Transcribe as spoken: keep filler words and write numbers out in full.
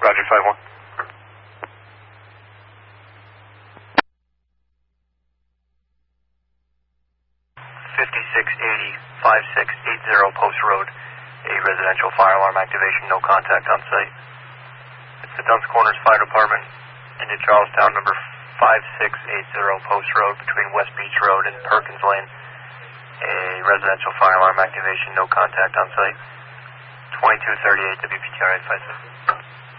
Roger, five one. fifty-six eighty, five six eight zero Post Road, a residential fire alarm activation, no contact on site. It's the Duns Corners Fire Department, Indian Charlestown, number five six eight zero Post Road, between West Beach Road and Perkins Lane. A residential fire alarm activation, no contact on site. twenty-two thirty-eight W P T R eight five seven.